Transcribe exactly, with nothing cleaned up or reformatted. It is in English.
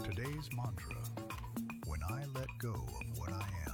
Today's mantra: when I let go of what I am,